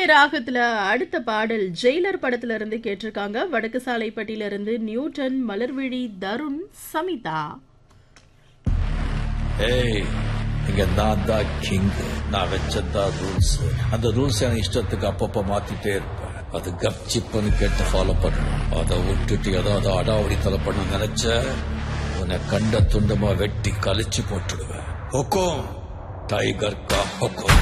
ராகத்துல அடுத்த பாடல் ஜெயிலர் படத்துல இருந்து கேட்டிருக்காங்க. வடக்கு சாலைப்பட்டியில இருந்து நியூட்டன், மலர்விழி, தருண், சமிதா. ஏய், இங்க நான் தான் கிங். நான் வச்சதான் ரூல்ஸ். அந்த ரூல்ஸ் என் இஷ்டத்துக்கு அப்பப்ப மாத்திட்டே இருப்பேன். அது கப்சிப்புன்னு கேட்டு ஃபாலோ பண்ணணும். அதை விட்டுட்டு ஏதாவது அடாவடி தலை பண்ண நினைச்ச உன்னை கண்ட துண்டமா வெட்டி கழிச்சு போட்டுடுவேன். ஹொக்கோம், டைகர் கா ஹொக்கோம்.